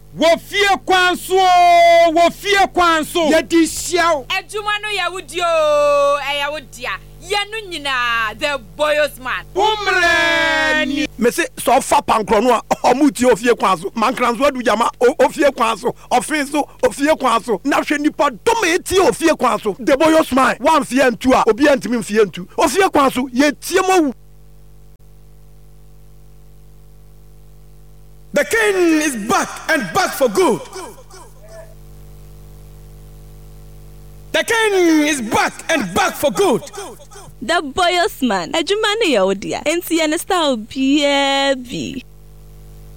Wo fie kwanso yedi hyiaw Ejuma no yawudio yawudia yenu nyina the boys man umreni me say so fa pankro no omuti ofie kwanso mankranzo adu jama ofie kwanso ofinso ofie kwanso na hwe nipa dome eti ofie kwanso the boys man wan fie ntu a obi antimi mfie ntu ofie kwanso ye tie mawu. The king is back and back for good. The king is back and back for good. The boys man, ejuma ne yawodia. Enti ene style BB.